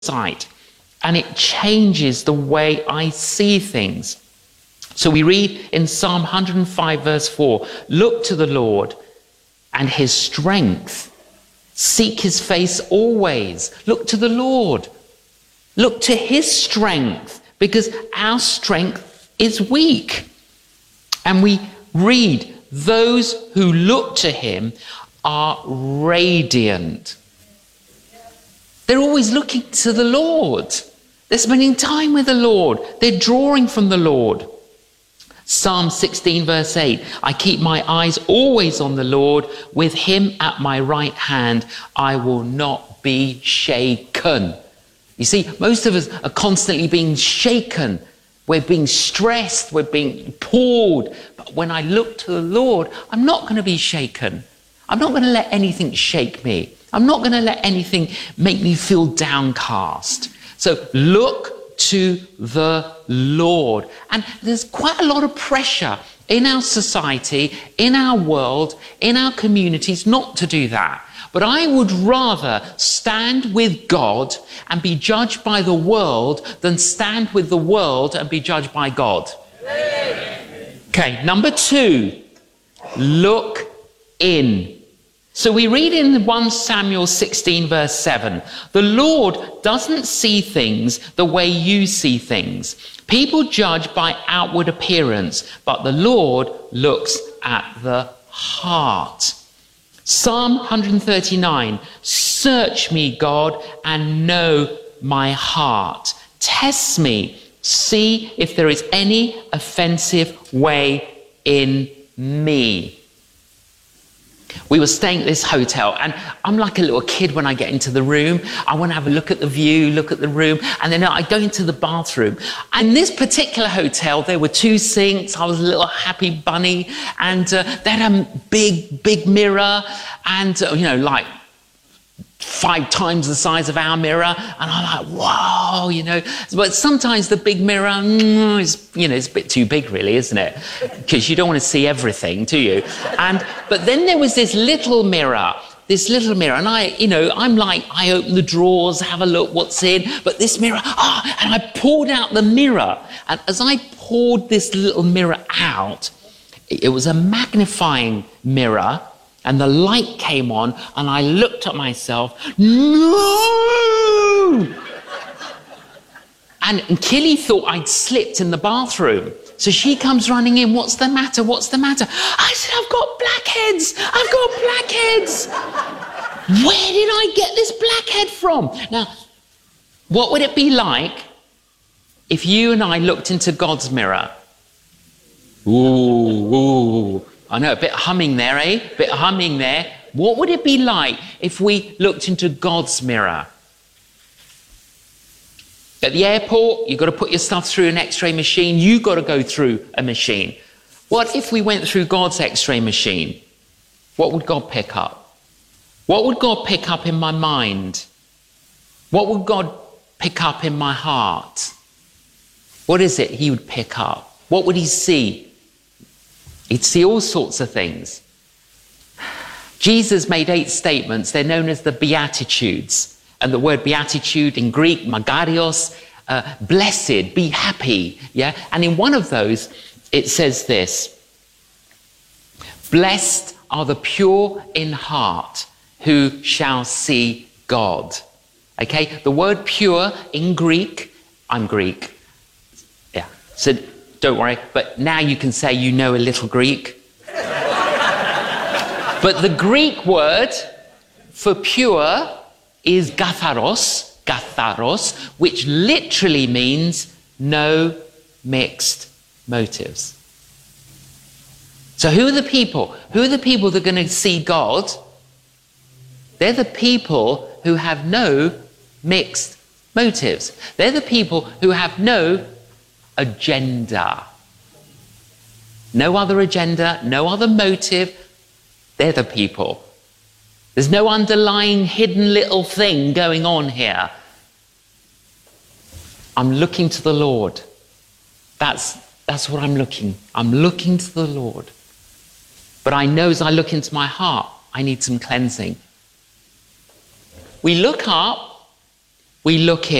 sight, and it changes the way I see things. So we read in Psalm 105 verse 4, look to the Lord and his strength. Seek his face always. Look to the Lord. Look to his strength, because our strength is weak. And we read, those who look to him are radiant. They're always looking to the Lord. They're spending time with the Lord. They're drawing from the Lord. Psalm 16 verse 8, I keep my eyes always on the Lord. With him at my right hand, I will not be shaken. You see, most of us are constantly being shaken. We're being stressed. We're being pulled. But when I look to the Lord, I'm not going to be shaken. I'm not going to let anything shake me. I'm not going to let anything make me feel downcast. So look to the Lord. And there's quite a lot of pressure in our society, in our world, in our communities not to do that. But I would rather stand with God and be judged by the world than stand with the world and be judged by God. Okay, number 2, look in. So we read in 1 Samuel 16 verse 7, the Lord doesn't see things the way you see things. People judge by outward appearance, but the Lord looks at the heart. Psalm 139, search me, God, and know my heart. Test me, see if there is any offensive way in me. We were staying at this hotel, and I'm like a little kid when I get into the room. I want to have a look at the view, look at the room, and then I go into the bathroom. And in this particular hotel, there were 2 sinks. I was a little happy bunny, and they had a big mirror, and like 5 times the size of our mirror, and I'm like, wow, But sometimes the big mirror is, it's a bit too big, really, isn't it? Because you don't want to see everything, do you? But then there was this little mirror, and I'm like, I open the drawers, have a look, what's in, but this mirror, and I pulled out the mirror, and as I poured this little mirror out, it was a magnifying mirror. And the light came on, and I looked at myself. No! And Killy thought I'd slipped in the bathroom. So she comes running in. What's the matter? What's the matter? I said, I've got blackheads. I've got blackheads. Where did I get this blackhead from? Now, what would it be like if you and I looked into God's mirror? Ooh. I know, a bit humming there, eh? A bit humming there. What would it be like if we looked into God's mirror? At the airport, you've got to put your stuff through an X-ray machine. You've got to go through a machine. What if we went through God's X-ray machine? What would God pick up? What would God pick up in my mind? What would God pick up in my heart? What is it he would pick up? What would he see? He'd see all sorts of things. Jesus made 8 statements. They're known as the Beatitudes. And the word beatitude in Greek, magarios, blessed, be happy. Yeah. And in one of those, it says this: blessed are the pure in heart, who shall see God. Okay. The word pure in Greek, I'm Greek. Yeah. So don't worry, but now you can say you know a little Greek. But the Greek word for pure is katharos, which literally means no mixed motives. So who are the people? Who are the people that are going to see God? They're the people who have no mixed motives. They're the people who have no agenda. No other agenda, no other motive. They're the people. There's no underlying hidden little thing going on here. I'm looking to the Lord. That's what I'm looking. I'm looking to the Lord. But I know as I look into my heart, I need some cleansing. We look up We look